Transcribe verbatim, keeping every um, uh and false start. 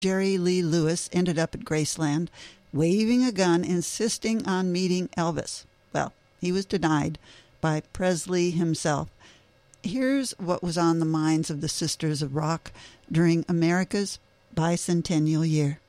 Jerry Lee Lewis ended up at Graceland, waving a gun, insisting on meeting Elvis. Well, he was denied by Presley himself. Here's what was on the minds of the Sisters of Rock during America's bicentennial year.